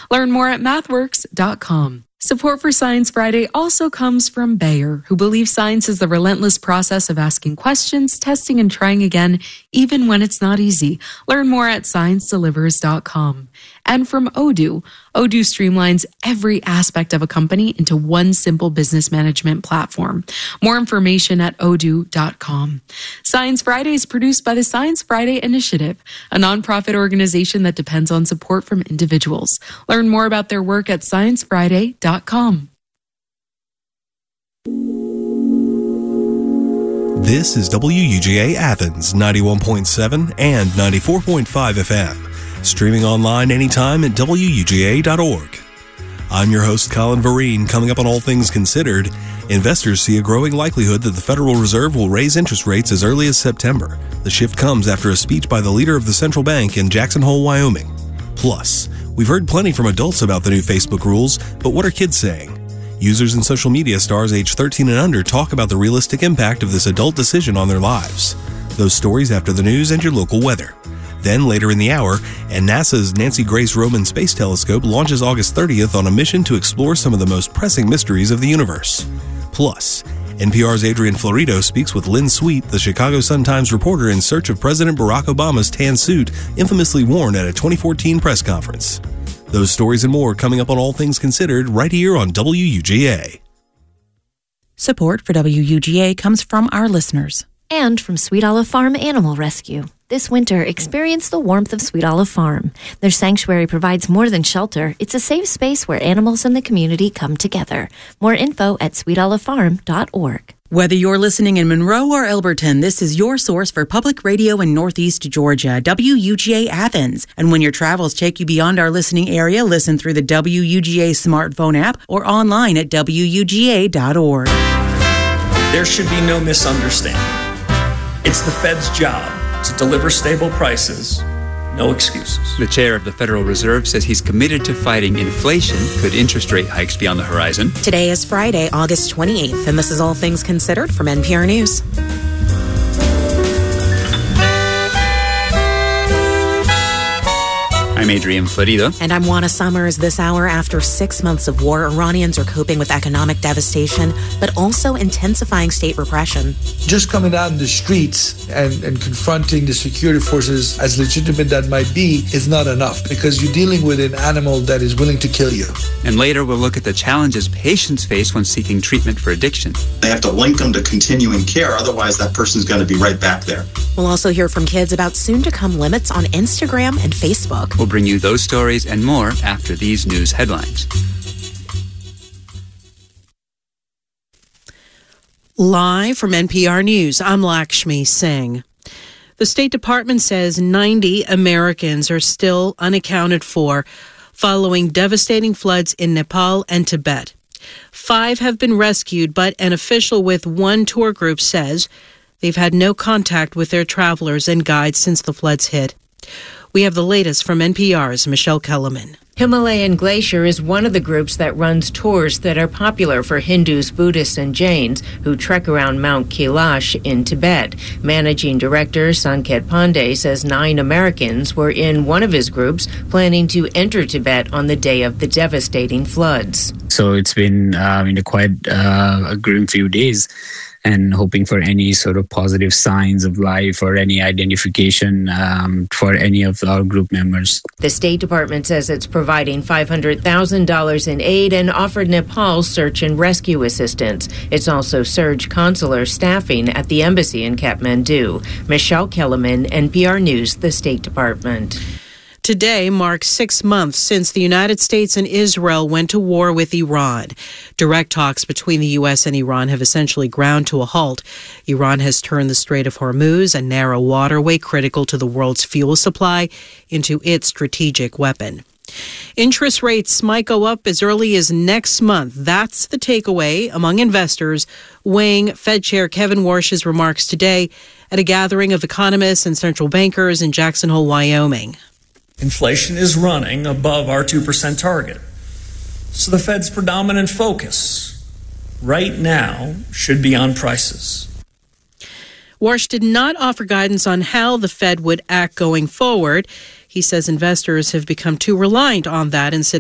Learn more at mathworks.com. Support for Science Friday also comes from Bayer, who believes science is the relentless process of asking questions, testing, and trying again, even when it's not easy. Learn more at sciencedelivers.com. And from Odoo. Odoo streamlines every aspect of a company into one simple business management platform. More information at odoo.com. Science Friday is produced by the Science Friday Initiative, a nonprofit organization that depends on support from individuals. Learn more about their work at sciencefriday.com. This is WUGA Athens 91.7 and 94.5 FM. Streaming online anytime at WUGA.org. I'm your host, Colin Vereen. Coming up on All Things Considered, investors see a growing likelihood that the Federal Reserve will raise interest rates as early as September. The shift comes after a speech by the leader of the central bank in Jackson Hole, Wyoming. Plus, we've heard plenty from adults about the new Facebook rules, but what are kids saying? Users and social media stars age 13 and under talk about the realistic impact of this adult decision on their lives. Those stories after the news and your local weather. Then, later in the hour, and NASA's Nancy Grace Roman Space Telescope launches August 30th on a mission to explore some of the most pressing mysteries of the universe. Plus, NPR's Adrian Florido speaks with Lynn Sweet, the Chicago Sun-Times reporter in search of President Barack Obama's tan suit infamously worn at a 2014 press conference. Those stories and more coming up on All Things Considered right here on WUGA. Support for WUGA comes from our listeners. And from Sweet Olive Farm Animal Rescue. This winter, experience the warmth of Sweet Olive Farm. Their sanctuary provides more than shelter. It's a safe space where animals and the community come together. More info at sweetolivefarm.org. Whether you're listening in Monroe or Elberton, this is your source for public radio in Northeast Georgia, WUGA Athens. And when your travels take you beyond our listening area, listen through the WUGA smartphone app or online at WUGA.org. There should be no misunderstanding. It's the Fed's job to deliver stable prices, no excuses. The chair of the Federal Reserve says he's committed to fighting inflation. Could interest rate hikes be on the horizon? Today is Friday, August 28th, and this is All Things Considered from NPR News. I'm Adrian Florido. And I'm Juana Summers. This hour, after 6 months of war, Iranians are coping with economic devastation, but also intensifying state repression. Just coming out in the streets and confronting the security forces, as legitimate that might be, is not enough, because you're dealing with an animal that is willing to kill you. And later, we'll look at the challenges patients face when seeking treatment for addiction. They have to link them to continuing care, otherwise that person's going to be right back there. We'll also hear from kids about soon-to-come limits on Instagram and Facebook. We'll bring you those stories and more after these news headlines. Live from NPR News, I'm Lakshmi Singh. The State Department says 90 Americans are still unaccounted for following devastating floods in Nepal and Tibet. 5 have been rescued, but an official with one tour group says they've had no contact with their travelers and guides since the floods hit. We have the latest from NPR's Michelle Kellerman. Himalayan Glacier is one of the groups that runs tours that are popular for Hindus, Buddhists, and Jains who trek around Mount Kailash in Tibet. Managing director Sanket Pandey says 9 Americans were in one of his groups planning to enter Tibet on the day of the devastating floods. So it's been quite a grim few days, and hoping for any sort of positive signs of life or any identification for any of our group members. The State Department says it's providing $500,000 in aid and offered Nepal search and rescue assistance. It's also surged consular staffing at the embassy in Kathmandu. Michelle Kellerman, NPR News, the State Department. Today marks 6 months since the United States and Israel went to war with Iran. Direct talks between the U.S. and Iran have essentially ground to a halt. Iran has turned the Strait of Hormuz, a narrow waterway critical to the world's fuel supply, into its strategic weapon. Interest rates might go up as early as next month. That's the takeaway among investors, weighing Fed Chair Kevin Warsh's remarks today at a gathering of economists and central bankers in Jackson Hole, Wyoming. Inflation is running above our 2% target. So the Fed's predominant focus right now should be on prices. Warsh did not offer guidance on how the Fed would act going forward. He says investors have become too reliant on that instead